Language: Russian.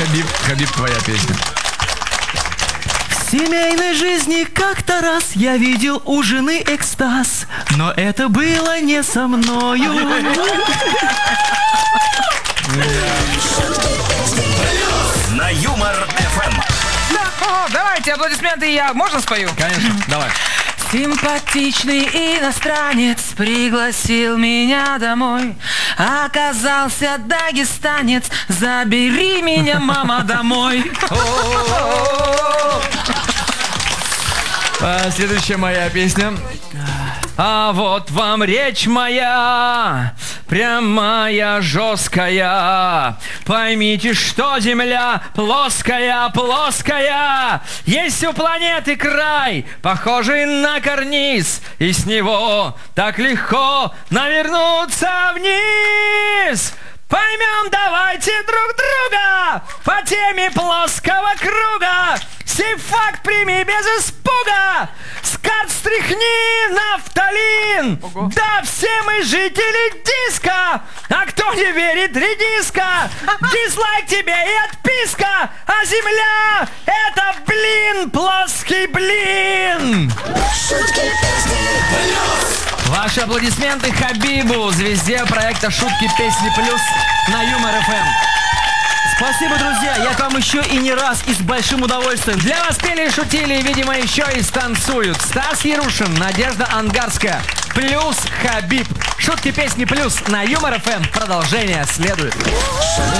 Хабиб, твоя песня. В семейной жизни как-то раз я видел у жены экстаз, но это было не со мною. На Юмор ФМ. Давайте аплодисменты, я можно спою? Конечно, давай. Симпатичный иностранец пригласил меня домой. Оказался дагестанец, забери меня, мама, домой. Следующая моя песня. А вот вам речь моя, прямая, жесткая. Поймите, что земля плоская, плоская. Есть у планеты край, похожий на карниз, и с него так легко навернуться вниз. Поймем давайте друг друга по теме плоского круга. Сей факт прими без испуга. С карт стряхни нафталин. Да все мы жители диска. А кто не верит, редиска. Дизлайк тебе и отписка. А земля это блин, плоский блин. Ваши аплодисменты Хабибу, звезде проекта «Шутки, песни, плюс» на Юмор ФМ. Спасибо, друзья, я к вам еще и не раз, и с большим удовольствием. Для вас пели и шутили, видимо, еще и станцуют Стас Ярушин, Надежда Ангарская, плюс Хабиб. «Шутки, песни, плюс» на Юмор ФМ. Продолжение следует.